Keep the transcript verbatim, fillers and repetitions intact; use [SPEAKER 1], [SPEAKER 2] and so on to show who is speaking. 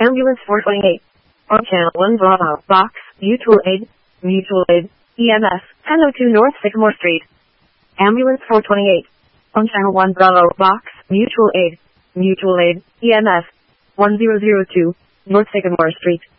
[SPEAKER 1] Ambulance four twenty-eight. On channel one Bravo. Box. Mutual aid. Mutual aid. E M S. ten oh two North Sycamore Street. Ambulance four twenty-eight. On channel one Bravo. Box. Mutual aid. Mutual aid. E M S. one thousand two North Sycamore Street.